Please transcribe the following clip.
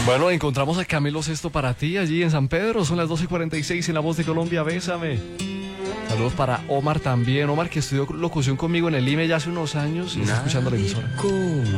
Bueno, encontramos a Camilo Sesto para ti allí en San Pedro. Son las 12:46 en La Voz de Colombia. Bésame. Saludos para Omar también. Omar, que estudió locución conmigo en el IME ya hace unos años y está escuchando la emisora.